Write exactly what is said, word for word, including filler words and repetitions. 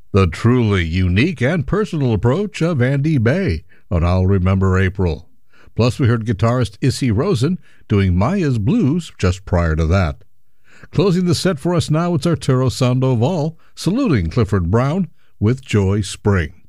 The truly unique and personal approach of Andy Bay on I'll Remember April. Plus, we heard guitarist Issy Rosen doing Maya's Blues just prior to that. Closing the set for us now, it's Arturo Sandoval saluting Clifford Brown with Joy Spring.